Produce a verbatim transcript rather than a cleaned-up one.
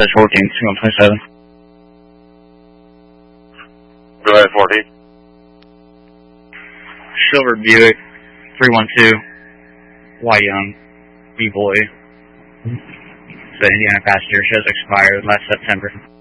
Says fourteen, two one twenty-seven. Go ahead, fourteen. Silver Buick, three one two, Y Young, B-Boy. The Indiana passenger shows expired last September.